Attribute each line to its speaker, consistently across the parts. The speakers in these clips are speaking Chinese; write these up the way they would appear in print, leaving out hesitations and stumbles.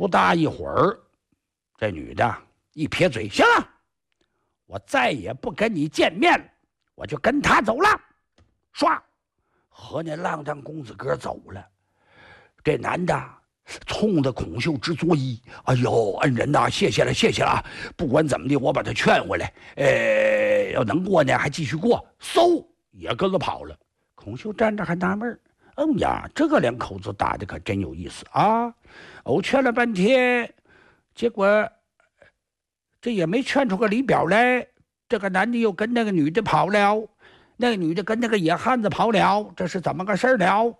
Speaker 1: 不大一会儿，这女的一撇嘴，行了，我再也不跟你见面了，我就跟他走了。唰，和那浪荡公子哥走了。这男的冲着孔秀直作揖：“哎呦，恩人呐，谢谢了，谢谢了！不管怎么的，我把他劝回来。要能过呢，还继续过。”嗖，也跟着跑了。孔秀站着还纳闷：“呀，这个两口子打的可真有意思啊！我劝了半天，结果这也没劝出个理表来。这个男的又跟那个女的跑了，那个女的跟那个野汉子跑了，这是怎么个事了？”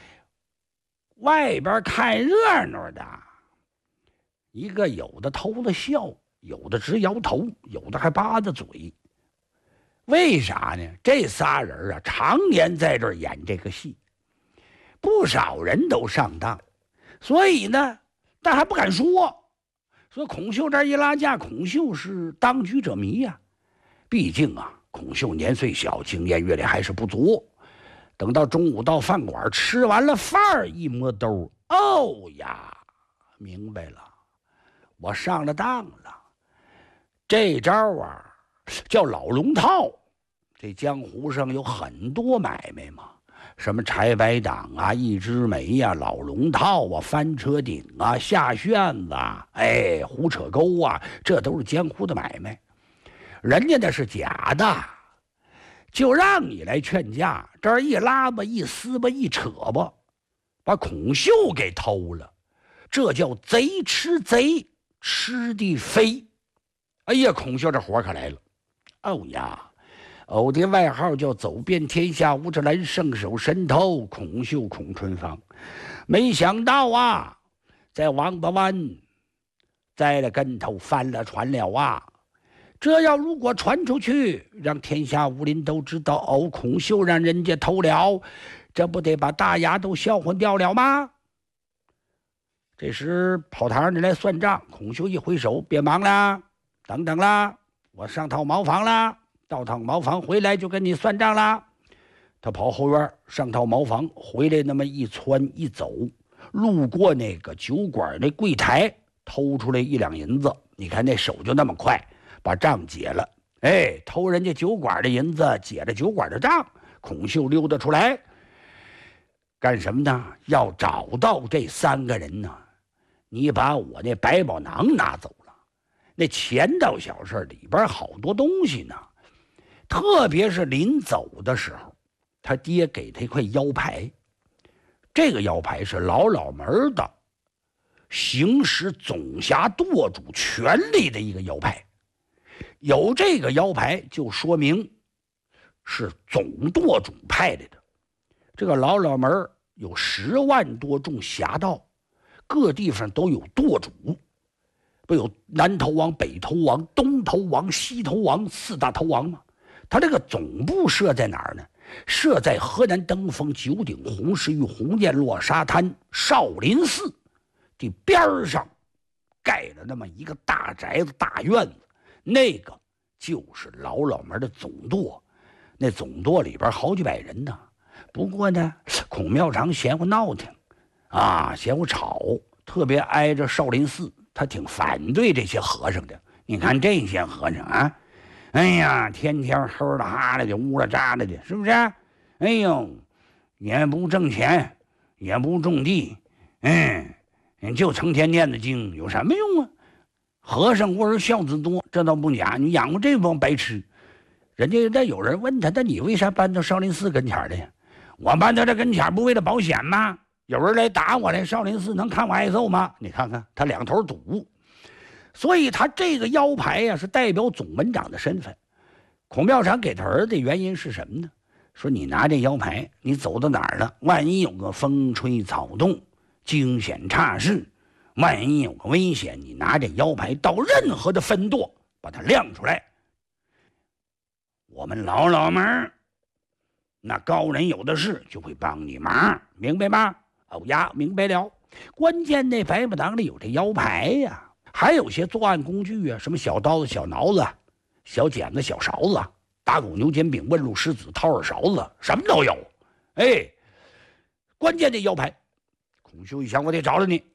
Speaker 1: 外边看热闹的，一个有的偷着笑，有的直摇头，有的还巴着嘴。为啥呢？这仨人啊，常年在这儿演这个戏，不少人都上当，所以呢，但还不敢说。所以孔秀这一拉架，孔秀是当局者迷呀。毕竟啊，孔秀年岁小，经验阅历还是不足。等到中午到饭馆吃完了饭儿，一摸兜，哦呀，明白了，我上了当了。这招啊叫老龙套。这江湖上有很多买卖嘛，什么柴白党啊、一枝梅呀、老龙套啊、翻车顶啊、下旋子啊、胡扯钩啊，这都是江湖的买卖。人家那是假的，就让你来劝架，这儿一拉吧，一撕吧，一扯吧，把孔秀给偷了，这叫贼吃贼，吃的飞。哎呀，孔秀这活可来了。哦呀，我的外号叫走遍天下无之兰，圣手神偷孔秀孔春芳。没想到啊，在王八湾栽了跟头，翻了船了啊！这要如果传出去，让天下武林都知道孔秀让人家偷了，这不得把大牙都销魂掉了吗？这时跑堂的来算账，孔秀一挥手：“别忙了，等等啦，我上套茅房啦，到趟茅房回来就跟你算账啦。”他跑后院上套茅房，回来那么一窜一走，路过那个酒馆那柜台，偷出来1两银子。你看那手就那么快，把账结了。偷人家酒馆的银子，结了酒馆的账。孔秀溜达出来干什么呢？要找到这3个人呢。你把我那百宝囊拿走了，那钱倒小事，里边好多东西呢。特别是临走的时候，他爹给他一块腰牌，这个腰牌是老门的行使总辖舵主权力的一个腰牌。有这个腰牌就说明是总舵主派来的。这个老门有10万多众侠盗，各地方都有舵主，不有南头王、北头王、东头王、西头王4大头王吗？他这个总部设在哪儿呢？设在河南登封九鼎红石峪红涧落沙滩少林寺的边上，盖了那么一个大宅子、大院子，那个就是老门的总舵。那总舵里边好几百人呢。不过呢，孔妙长嫌乎闹腾啊，嫌乎吵，特别挨着少林寺，他挺反对这些和尚的。你看这些和尚啊，哎呀，天天呵啦哈啦的，乌啦扎啦的，是不是？哎呦，也不挣钱，也不种地，就成天念的经，有什么用啊？和尚无儿孝子多，这倒不假。你养活这帮白痴，人家那有人问他，那你为啥搬到少林寺跟前的呀？我搬到这跟前不为了保险吗？有人来打我来，少林寺能看我挨揍吗？你看看他两头堵，所以他这个腰牌呀，是代表总门长的身份。孔妙长给他儿子的原因是什么呢？说你拿这腰牌，你走到哪儿了，万一有个风吹草动、惊险差事，万一有个危险，你拿这腰牌到任何的分舵把它亮出来，我们老门那高人有的是，就会帮你忙，明白吗？哦呀，明白了。关键那百宝囊里有这腰牌呀，还有些作案工具啊，什么小刀子、小挠子、小剪子、小勺子、打狗牛煎饼、问路狮子、掏耳勺子，什么都有。关键这腰牌，孔秀一想，我得找找你。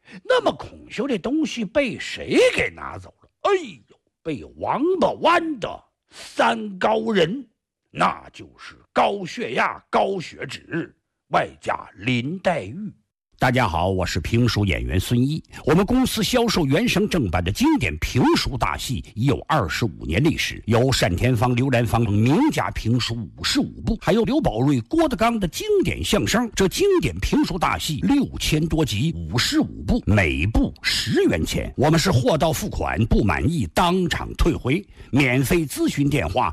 Speaker 1: 那么孔秀这东西被谁给拿走了？哎呦，被王八湾的三高人，那就是高血压、高血脂，外加林黛玉。大家好，我是评书演员孙一。我们公司销售原声正版的经典评书大戏已有25年历史，有单田芳、刘兰芳等名家评书55部，还有刘宝瑞、郭德纲的经典相声。这经典评书大戏6000多集，55部，每部10元钱。我们是货到付款，不满意当场退回。免费咨询电话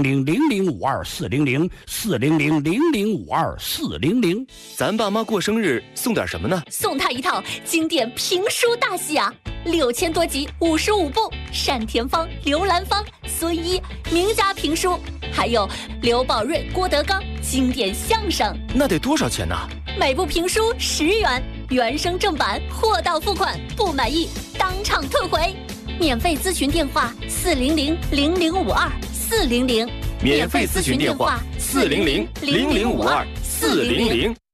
Speaker 1: 400-0052-400-400-0052-400。
Speaker 2: 咱爸妈过生日送点什么呢？
Speaker 3: 送他一套经典评书大戏啊，6000多集，55部，单田芳、刘兰芳、孙一名家评书，还有刘宝瑞、郭德纲经典相声。
Speaker 2: 那得多少钱呢？
Speaker 3: 每部评书10元，原声正版，货到付款，不满意当场退回。免费咨询电话400-0052-400。
Speaker 2: 免费咨询电话400-0052-400。